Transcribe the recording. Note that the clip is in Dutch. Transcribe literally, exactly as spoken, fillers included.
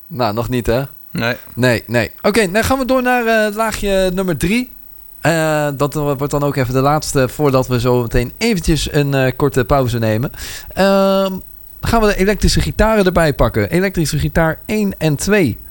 Nou, nog niet, hè? Nee. Nee, nee. Oké, okay, dan gaan we door naar uh, laagje nummer drie. Uh, dat wordt dan ook even de laatste voordat we zo meteen eventjes een uh, korte pauze nemen. Uh, gaan we de elektrische gitaren erbij pakken. Elektrische gitaar één en twee.